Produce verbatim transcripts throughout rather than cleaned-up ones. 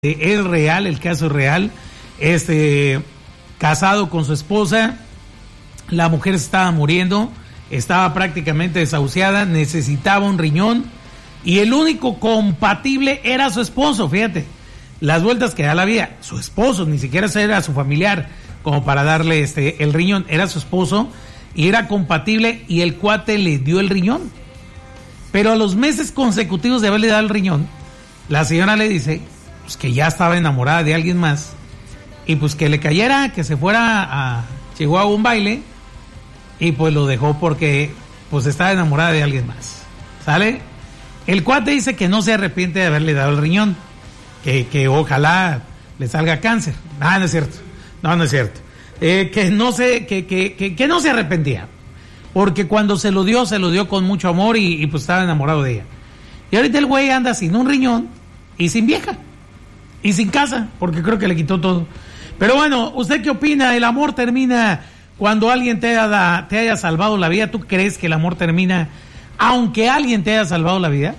Es real, el caso es real. Este, casado con su esposa, la mujer se estaba muriendo, estaba prácticamente desahuciada, necesitaba un riñón y el único compatible era su esposo. Fíjate, las vueltas que da la vida. Su esposo, ni siquiera era su familiar como para darle este el riñón, era su esposo y era compatible y el cuate le dio el riñón. Pero a los meses consecutivos de haberle dado el riñón, la señora le dice pues que ya estaba enamorada de alguien más y pues que le cayera, que se fuera a Chihuahua a un baile y pues lo dejó porque pues estaba enamorada de alguien más. ¿Sale? El cuate dice que no se arrepiente de haberle dado el riñón, que, que ojalá le salga cáncer. Ah, no es cierto, no, no es cierto. Eh, que no se, que, que, que, que no se arrepentía, porque cuando se lo dio, se lo dio con mucho amor y, y pues estaba enamorado de ella. Y ahorita el güey anda sin un riñón y sin vieja. Y sin casa, porque creo que le quitó todo. Pero bueno, ¿usted qué opina? ¿El amor termina cuando alguien te haya, te haya salvado la vida? ¿Tú crees que el amor termina aunque alguien te haya salvado la vida?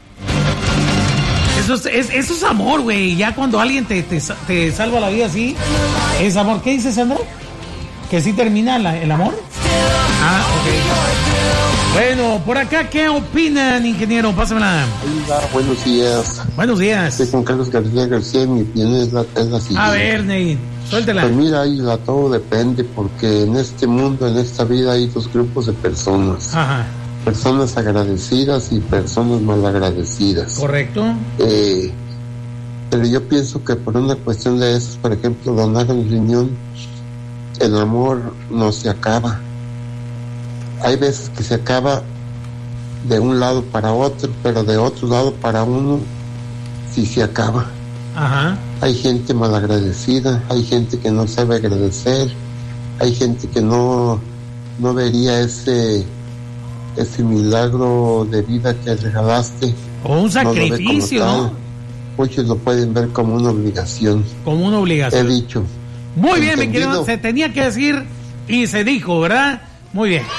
Eso es, es, eso es amor, güey. Ya cuando alguien te, te, te salva la vida así, es amor. ¿Qué dices, Sandra? ¿Que sí termina la, el amor? Ah, ok. Bueno, por acá, ¿qué opinan, ingeniero? Pásamela. Hola, buenos días. Buenos días. Soy Juan Carlos García García, mi opinión es la, es la siguiente. A ver, Ney, suéltela. Pues mira, Isla, todo depende, porque en este mundo, en esta vida, hay dos grupos de personas. Ajá. Personas agradecidas y personas malagradecidas. Correcto. Eh, pero yo pienso que por una cuestión de esos, por ejemplo, donar el riñón, el amor no se acaba. Hay veces que se acaba de un lado para otro, pero de otro lado para uno sí se acaba. Ajá. Hay gente malagradecida, hay gente que no sabe agradecer, hay gente que no, no vería ese, ese milagro de vida que regalaste. O un sacrificio, ¿no? ¿no? Muchos lo pueden ver como una obligación. Como una obligación. He dicho. Muy bien, mi querido, se tenía que decir y se dijo, ¿verdad? Muy bien.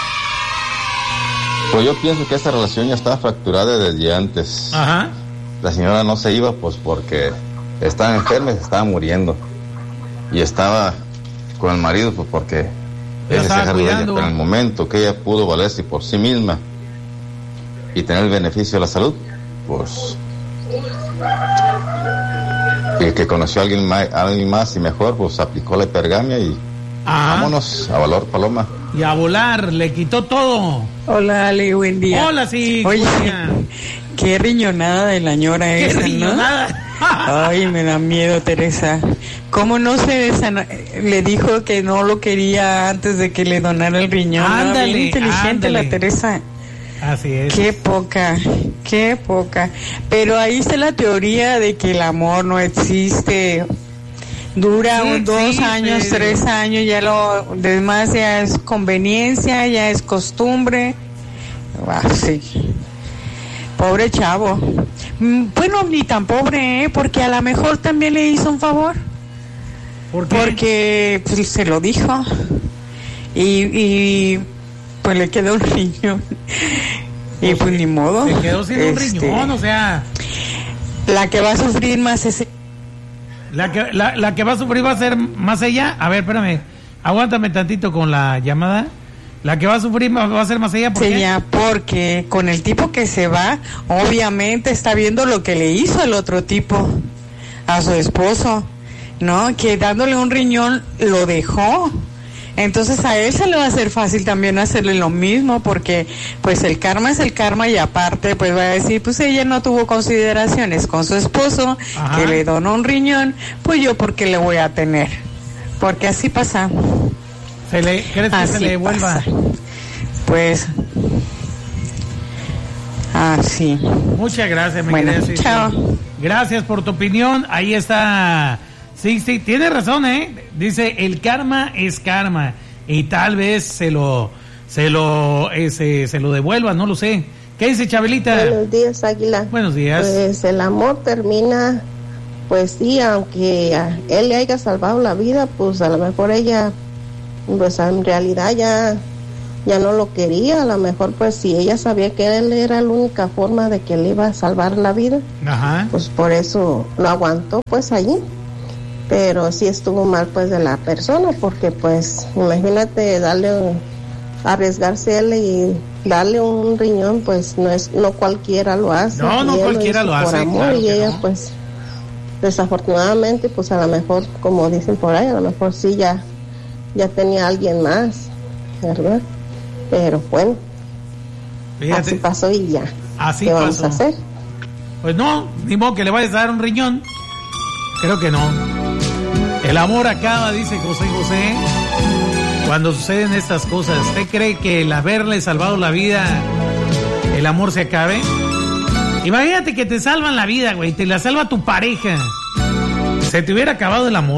Pues yo pienso que esta relación ya estaba fracturada desde antes. Ajá. La señora no se iba pues porque estaba enferma y se estaba muriendo. Y estaba con el marido pues porque él se dejaba de ella. Pero en el momento que ella pudo valerse por sí misma y tener el beneficio de la salud, pues y que conoció a alguien más, a alguien más y mejor, pues aplicó la hipergamia y Ajá. vámonos a valor, paloma. Y a volar, le quitó todo. Hola, Ale, buen día. Hola, sí. Oye, qué riñonada de la ñora ¿Qué esa, riñonada? ¿no? Ay, me da miedo, Teresa. ¿Cómo no se desana... Le dijo que no lo quería antes de que le donara el riñón. Ándale, bien inteligente ándale. la Teresa. Así es. Qué poca, qué poca. Pero ahí está la teoría de que el amor no existe. Dura Sí, un, dos sí, años, sí. tres años, ya lo demás ya es conveniencia, ya es costumbre. Ah, sí. Pobre chavo. Mm, Bueno, ni tan pobre, ¿eh? Porque a lo mejor también le hizo un favor. ¿Por qué? Porque pues, se lo dijo. Y, y pues le quedó un riñón. Y Pues pues se- ni modo. Se quedó sin un Este, riñón, o sea, La que va a sufrir más es la que, la, la que va a sufrir va a ser más ella. A ver, espérame, aguántame tantito con la llamada. La que va a sufrir va va a ser más ella, ¿por qué? ella, porque con el tipo que se va, obviamente está viendo lo que le hizo el otro tipo a su esposo, ¿no? Que dándole un riñón lo dejó. Entonces a él se le va a hacer fácil también hacerle lo mismo, porque pues el karma es el karma y aparte pues va a decir, pues ella no tuvo consideraciones con su esposo, Ajá. que le donó un riñón, pues yo porque le voy a tener, porque así pasa. ¿Se le, ¿Crees que Así se le devuelva? pasa. Pues así. Muchas gracias, mi Bueno, querida Sixty. chao. Gracias por tu opinión. Ahí está Sixty. Tiene razón, ¿eh? Dice, el karma es karma. Y tal vez se lo se lo eh, se, se lo devuelva, no lo sé. ¿Qué dice Chabelita? Buenos días, Águila. Buenos días. Pues el amor termina, pues sí, aunque a él le haya salvado la vida, pues a lo mejor ella, pues en realidad ya ya no lo quería. A lo mejor pues si ella sabía que él era la única forma de que le iba a salvar la vida, ajá, pues por eso lo aguantó pues allí. Pero sí estuvo mal pues de la persona, porque pues imagínate darle, arriesgarse él y darle un riñón, pues no es, no cualquiera lo hace. No, no cualquiera lo hace, por amor, claro y ella no. Pues desafortunadamente pues a lo mejor, como dicen por ahí, a lo mejor sí ya, ya tenía alguien más, ¿verdad? Pero bueno, fíjate, así pasó y ya. Así ¿Qué pasó. vamos a hacer? Pues no, ni modo que le vayas a dar un riñón. Creo que no. El amor acaba, dice José José, cuando suceden estas cosas. ¿Usted cree que el haberle salvado la vida, el amor se acabe? Imagínate que te salvan la vida, güey, te la salva tu pareja. Se te hubiera acabado el amor.